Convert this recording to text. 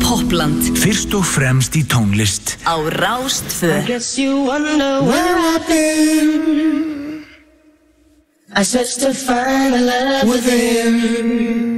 Popland. Fyrst og fremst í tónlist. Á Rás 2. I guess you wonder where I've been. I searched to find a love within.